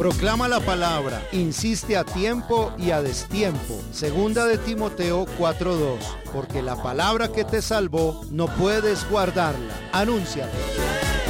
Proclama la palabra, insiste a tiempo y a destiempo. Segunda de Timoteo 4:2. Porque la palabra que te salvó no puedes guardarla. Anúnciala.